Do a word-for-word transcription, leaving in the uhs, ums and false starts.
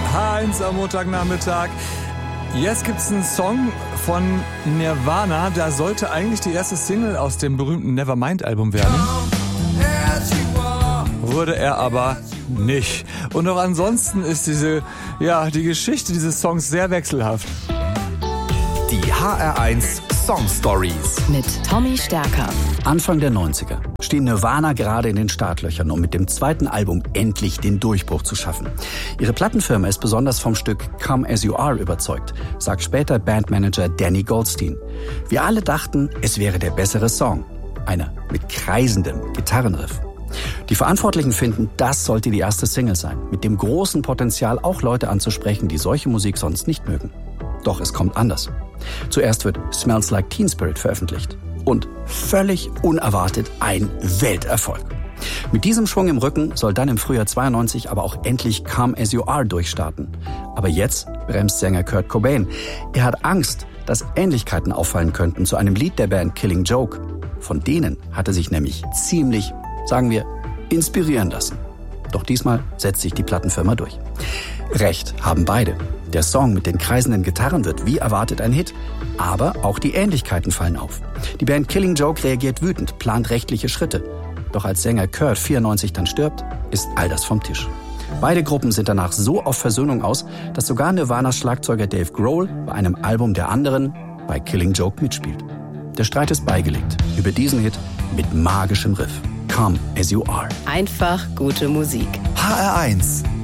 H eins am Montagnachmittag. Jetzt gibt's einen Song von Nirvana. Da sollte eigentlich die erste Single aus dem berühmten Nevermind-Album werden. Wurde er aber nicht. Und auch ansonsten ist diese, ja, die Geschichte dieses Songs sehr wechselhaft. Die H R eins Song Stories mit Tommy Stärker. Anfang der neunziger stehen Nirvana gerade in den Startlöchern, um mit dem zweiten Album endlich den Durchbruch zu schaffen. Ihre Plattenfirma ist besonders vom Stück Come As You Are überzeugt, sagt später Bandmanager Danny Goldstein. Wir alle dachten, es wäre der bessere Song. Einer mit kreisendem Gitarrenriff. Die Verantwortlichen finden, das sollte die erste Single sein, mit dem großen Potenzial, auch Leute anzusprechen, die solche Musik sonst nicht mögen. Doch es kommt anders. Zuerst wird Smells Like Teen Spirit veröffentlicht. Und völlig unerwartet ein Welterfolg. Mit diesem Schwung im Rücken soll dann im Frühjahr zweiundneunzig aber auch endlich Come As You Are durchstarten. Aber jetzt bremst Sänger Kurt Cobain. Er hat Angst, dass Ähnlichkeiten auffallen könnten zu einem Lied der Band Killing Joke. Von denen hat er sich nämlich ziemlich, sagen wir, inspirieren lassen. Doch diesmal setzt sich die Plattenfirma durch. Recht haben beide. Der Song mit den kreisenden Gitarren wird wie erwartet ein Hit, aber auch die Ähnlichkeiten fallen auf. Die Band Killing Joke reagiert wütend, plant rechtliche Schritte. Doch als Sänger Kurt vierundneunzig dann stirbt, ist all das vom Tisch. Beide Gruppen sind danach so auf Versöhnung aus, dass sogar Nirvanas Schlagzeuger Dave Grohl bei einem Album der anderen bei Killing Joke mitspielt. Der Streit ist beigelegt über diesen Hit mit magischem Riff. Come As You Are. Einfach gute Musik. H R eins